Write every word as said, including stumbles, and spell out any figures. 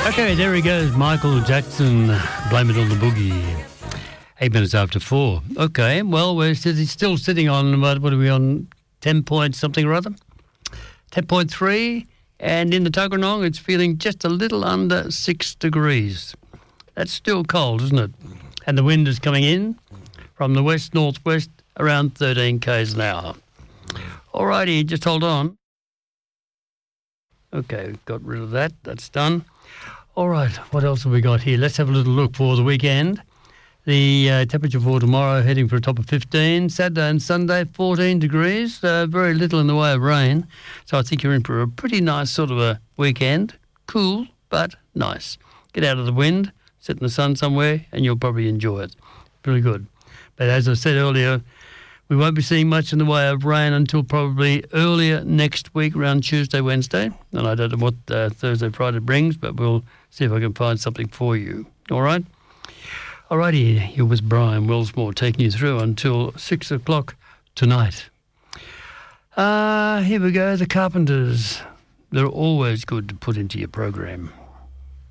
Okay, there he goes, Michael Jackson, Blame It on the Boogie. Eight minutes after four. Okay, well, we're still sitting on, what are we on, ten point something or other? ten point three, and in the Tuggeranong it's feeling just a little under six degrees. That's still cold, isn't it? And the wind is coming in from the west-northwest around thirteen kays an hour. All righty, just hold on. Okay, got rid of that. That's done. All right, what else have we got here? Let's have a little look for the weekend. The uh, temperature for tomorrow heading for a top of fifteen. Saturday and Sunday, fourteen degrees. Uh, very little in the way of rain. So I think you're in for a pretty nice sort of a weekend. Cool, but nice. Get out of the wind, sit in the sun somewhere, and you'll probably enjoy it. Really good. But as I said earlier, we won't be seeing much in the way of rain until probably earlier next week, around Tuesday, Wednesday. And I don't know what uh, Thursday, Friday brings, but we'll see if I can find something for you. All right? All righty, here was Brian Willsmore taking you through until six o'clock tonight. Uh, here we go, the Carpenters. They're always good to put into your program.